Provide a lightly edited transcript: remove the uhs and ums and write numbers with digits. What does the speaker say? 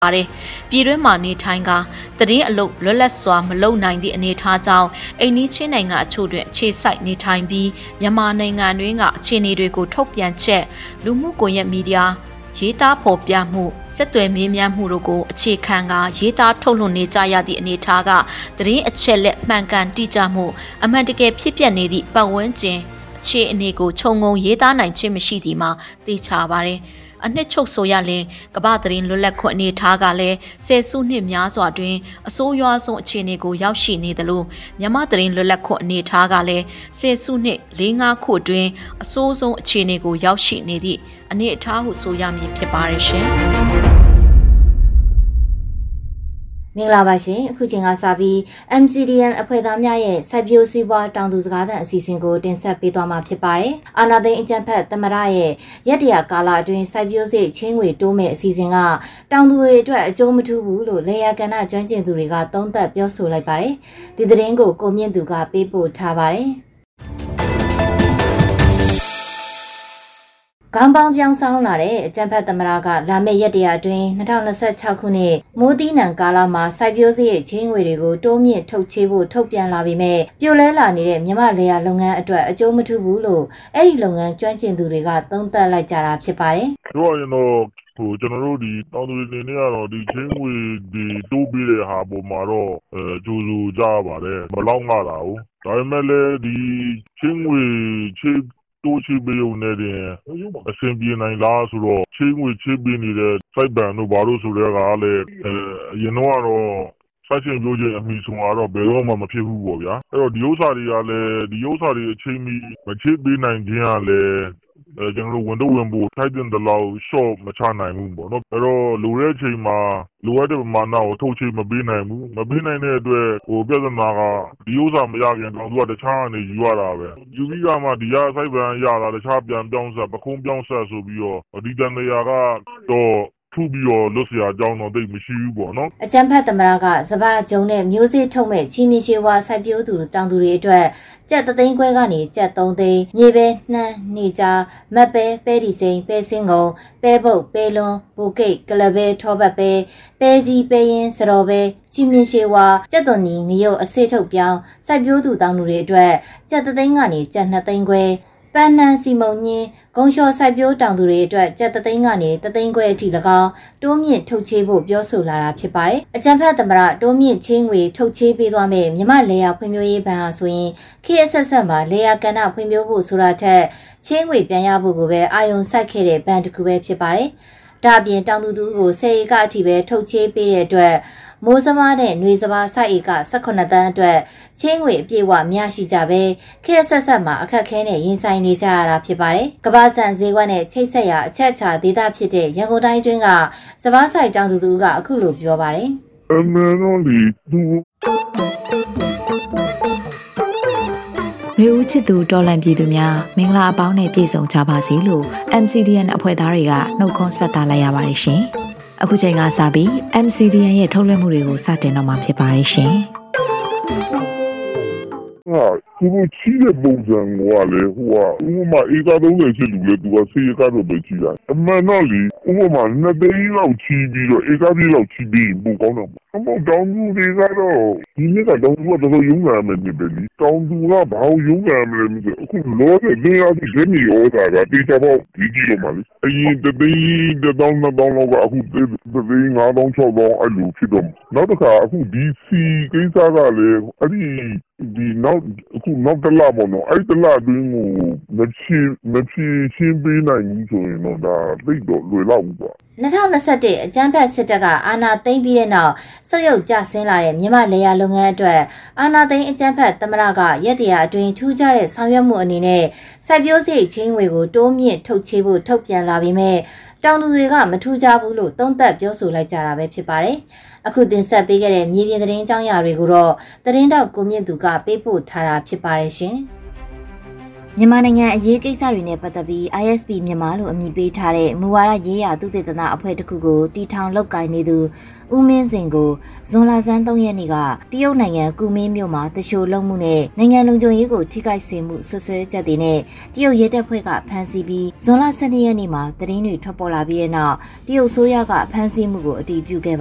ပါတယ်။ပြည်တွင်းမှာနေထိုင်ကသတင်းအလုပ်လွတ်လပ်စွာမလုပ်နိုင်သည့်အနေအထားကြောင့်အိမ်နီးချင်းနိုင်ငံအချို့တွင်အခြေစိုက်နေထိုင်ပြီးမြန်မာနိုင်ငံတွင်းကအခြေအနေတွေကိုထုတ်ပြန်ချက်လူမှုကွန်ရက်မီဒီယာရေးသားဖော်ပြမှုဆက်သွယ်မေးမြန်းမှုတို့ကိုအခြေခံကရေးသားထုတ်လွှင့်နေကြရသည့်အနေအထားကသတင်းအချက်လက်မှန်ကန်တိကျမှုအမှန်တကယ်ဖြစ်ပျက်နေသည့်ပတ်ဝန်းကျင်အခြေအနေကိုခြုံငုံရေးသားနိုင်ခြင်းမရှိသည်မှာသိချပါတယ်။အနှစ်ချုပ်ဆိုရရင်ကမ္ဘာသတင်းလွတ်လပ်ခွင့်အနေထားကလည်းဆယ်စုနှစ်များစွာတွင်အဆိုးရွားဆုံးအခြေအနေကိုရောက်ရှိနေသလိုမြန်မာသတင်းလွတ်လပ်ခွင့်အနေထားကလည်းဆယ်စုနှစ်4-5ခုတွင်အဆိုးဆုံးအခြေအနေကိုရောက်ရှိနေသည့်အနေအထားဟုဆိုရမည်ဖြစ်ပါရဲ့ရှင်။မင်္ဂလာပါရှင်အခုချိန်ကစပြီး MCDM အဖွဲ့သားများရဲ့စိုက်ပျိုးစည်းပွားတောင်သူစကားသံအစီအစဉ်ကိုတင်ဆက်ပေးသွားမှာဖြစ်ပါတယ်။အာဏာသိမ်းအကြမ်းဖက်သမ္မတရဲ့ရက်တရာကာလအတွင်းစိုက်ပျိုးစိတ်ချင်းငွေတိုးမဲ့အစီအစဉ်ကတောင်သူတွေအတွက်အကျိုးမထူးဘူးလို့လေယာကဏ္ဍကျွမ်းကျင်သူတွေကသုံးသပ်ပြောဆိုလိုက်ပါတယ်။ဒီသတင်းကိုကိုမြင့်သူကပေးပို့ထားပါတယ်။ကံပေါင်းပြောင်းဆောင်လာတဲ့အကြံဖတ်သမ္မတကလာမယ့်ရက်တရာအတွင်း2026ခုနှစ်မိုးတီးနံကာလမှာစိုက်ပျိုးစရိတ်ချင်းငွေတွေကိုတိုးမြင့်ထုတ်ချေဖို့ထုတ်ပြန်လာပေမဲ့ပြိုလဲလာနေတဲ့မြန်မာလယ်ယာလုပ်ငန်းအတွက်အကျိုးမထူးဘူးလို့အဲ့ဒီလုပ်ငန်းကျွမ်းကျင်သူတွေကသုံးသပ်လိုက်ကြတာဖြစ်ပါတယ်။ပြောရရင်တော့ကျွန်တော်တို့ဒီတောင်သူတွေနေကတော့ဒီချင်းငွေဒီတိုးပြီးတဲ့ဟာပေါ်မှာတော့ကြိုးစိုးကြပါတယ်မလောက်ငါတာဟုတ်ဒါပေမဲ့လည်းဒီချင်းငွေချေတိုးချပေးုံနဲ့တင်အဆင်ပြေနိုင်လားဆိုတော့ချင်းငွေချပေးနေတဲ့စိုက်ပန်တို့ဘာလို့ဆိုတဲ့ကလည်းအရင်တော့စိုက်ချင်ပြောချင်အမိဆုံးကတော့ဘယ်တော့မှမဖြစ်ဘူးပေါ့ဗျာအဲ့တော့ဒီဥစ္စာတွေကလည်းဒီဥစ္စာတွေအချိန်မီမချပေးနိုင်ခြင်းကလည်းကျွန်တော်တို့ဝန်တော့ဝန်ဖို့ထိုက်တဲ့လောက် short မချနိုင်ဘူးပေါ့နော်အဲ့တော့လိုတဲ့အချိန်မှာလိုအပ်တဲ့ပမာဏကိုထုတ်ချေမပေးနိုင်ဘူးမပေးနိုင်တဲ့အတွက်ပြဿနာကဒီဥစ္စာမရခင်တော့သူကတခြားအနေယူရတာပဲယူပြီးကမှဒီရစိုက်ပန်ရတာတခြားပြန်ပြောင်းဆက်ပခုံးပြောင်းဆက်ဆိုပြီးတော့ဒီတန်တရာကတော့ထူပြီးတော့လွတ်စရာအကြောင်းတော့သိမရှိဘူးပေါ့နော်အကြံဖတ်သမ္မတကစပါးကျုံနဲ့မျိုးစေ့ထုတ်မဲ့ချီမီရွှေဝါစိုက်ပျိုးသူတောင်သူတွေအတွက်ကျပ်3သိန်းခွဲကနေကျပ်3သိန်းမြေပဲနှမ်းနေကြမက်ပဲဒီစိန်ပဲစင်းကုန်ပဲပုတ်ပဲလွန်ဘူကိတ်ကလပဲထောပတ်ပဲကြီးပဲရင်စတော်ပဲချီမီရွှေဝါကျပ်သွန်နီငရုတ်အစေးထုတ်ပြောင်းစိုက်ပျိုးသူတောင်သူတွေအတွက်ကျပ်3သိန်းကနေကျပ်2သိန်းခွဲပန်းနန်းစီမုံညင်းဂုံလျှော်စိုက်ပျိုးတောင်သူတွေအတွက်ကျပ်3သိန်းကနေ3သိန်းခွဲအထိ၎င်းတိုးမြင့်ထုတ်ချေဖို့ပြောဆိုလာတာဖြစ်ပါတယ်။အကြံဖတ်သမ္မတတိုးမြင့်ချင်းငွေထုတ်ချေပေးသွားမယ်မြမလေယာဖွံ့ဖြိုးရေးဘဏ်ဟာဆိုရင်ခေတ်ဆက်ဆက်မှာလေယာကဏ္ဍဖွံ့ဖြိုးဖို့ဆိုတာထက်ချင်းငွေပြန်ရဖို့ကိုပဲအာရုံစိုက်ခဲ့တဲ့ဘဏ်တစ်ခုပဲဖြစ်ပါတယ်။ဒါအပြင်တောင်သူတို့ကို10ဧကအထိပဲထုတ်ချေပေးတဲ့အတွက်မိုးစမားနဲ့နှွေစပါးစိုက်ဧက18တန်းအတွက်ချင်းငွေအပြည့်အဝမရရှိကြပဲခေတ်ဆက်မှာအခက်ခဲနဲ့ရင်ဆိုင်နေကြရတာဖြစ်ပါတယ်။ကမ္ဘာစံဈေးကွက်နဲ့ချိတ်ဆက်ရာအချက်အခြာဒေသဖြစ်တဲ့ရန်ကုန်တိုင်းတွင်းကစပါးစိုက်တောင်သူတို့ကအခုလိုပြောပါတယ်။အမှန်တော့ဒီမျိုးချစ်သူတော်လန်ပြည်သူများမင်္ဂလာအပေါင်းနဲ့ပြည့်စုံကြပါစေလို့ MCDN အဖွဲ့သားတွေကနှုတ်ခွန်းဆက်သလိုက်ရပါတယ်ရှင်။အခုချိန်ကစပြီး MCDN ရဲ့ထုတ်လွှင့်မှုတွေကိုစတင်တော့မှာဖြစ်ပါတယ်ရှင်။သူတို့ချီးတဲ့ပုံစံကလည်းဥပမာဧက30ချစ်လူလေသူက10ဧကတော့ပဲချီးတာအမှန်တော့လေဥပမာ2သိန်းလောက်ချီးပြီးတော့ဧကပြည့်လောက်ချီးပြီးပိုကောင်းတော့အမောတောင်သူတွေကတော့ဒီနေ့ကတောင်သူကတော်တော်ရုံးလာမယ်နေပဲလေတောင်သူကဘာလို့ရုံးလာမလဲမသိအခုလောတဲ့နေရာဒီကနေဩတာကတေချာပေါ့ဒီကြီးလို့မလေးအရင်တသိန်းတောင်းလောက်ကအခုတသိန်း5000 6000အဲ့လိုဖြစ်တော့နောက်တစ်ခါအခုဒီစီကိစ္စကလည်းအဲ့ဒီနောက်တစ်လပေါ့နော်အဲ့တစ်လအတွင်းကိုမဖြေရှင်းပေးနိုင်ဘူးဆိုရင်တော့ဒါသိတော့လွယ်လောက်ဘူးပေါ့ 2021အကြမ်းဖက်စစ်တပ်ကအာဏာသိမ်းပြီးတဲ့နောက်ဆုတ်ယုတ်ကျဆင်းလာတဲ့မြန်မာလေယာလုပ်ငန်းအတွက်အာဏာသိမ်းအကြမ်းဖက်သမ္မတကရက်တရာအတွင်းထူးခြားတဲ့ဆောင်ရွက်မှုအနေနဲ့စိုက်ပျိုးစရိတ်ချင်းငွေကိုတိုးမြင့်ထုတ်ချေဖို့ထုတ်ပြန်လာပြီးမဲ့တောင်သူတွေကမထူးခြားဘူးလို့သုံးသပ်ပြောဆိုလိုက်ကြတာပဲဖြစ်ပါတယ်။အခုတင်ဆက်ပေးခဲ့တဲ့မြေပြင်သတင်းကြောင်းရာတွေကိုတော့သတင်းတောက်ကိုမြင့်သူကပေးပို့ထားတာဖြစ်ပါတယ်ရှင်။မြန်မာနိုင်ငံအရေးကိစ္စတွေနဲ့ပတ်သက်ပြီး ISP မြန်မာလို့အမည်ပေးထားတဲ့မူဝါဒရေးရာသုတေသနအဖွဲ့တစ်ခုကိုတီထောင်လုပ်ကိုင်နေသူဦးမင်းစင်ကိုဇွန်လဆန်း3ရက်နေ့ကတရုတ်နိုင်ငံကူမင်းမြို့မှာတရှိုလုံးမှုနဲ့နိုင်ငံလုံခြုံရေးကိုထိခိုက်စေမှုဆွဆွဲချက်တွေနဲ့တရုတ်ရဲတပ်ဖွဲ့ကဖမ်းဆီးပြီးဇွန်လ12ရက်နေ့မှာသတင်းတွေထွက်ပေါ်လာပြီးတဲ့နောက်တရုတ်ဆိုရကဖမ်းဆီးမှုကိုအတည်ပြုခဲ့